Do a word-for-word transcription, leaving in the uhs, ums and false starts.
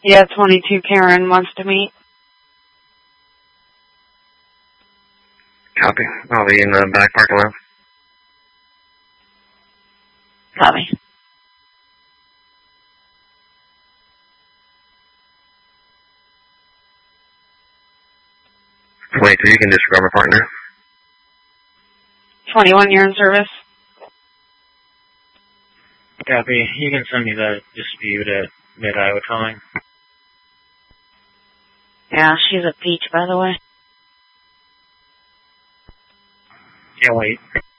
Yeah, twenty-two Karen wants to meet. Copy. I'll be in the back parking lot. Copy. Wait, so you can just grab a partner. twenty-one year in service. Copy. You can send me the dispute at mid-Iowa Towing. Yeah, she's a peach, by the way. Can't wait.